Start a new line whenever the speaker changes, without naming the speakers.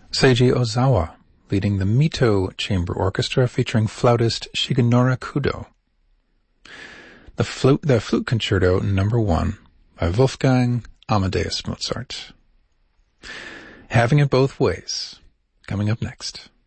Seiji Ozawa, leading the Mito Chamber Orchestra featuring flautist Shigenori Kudo. The Flute Concerto No. 1 by Wolfgang Amadeus Mozart. Having it both ways, coming up next.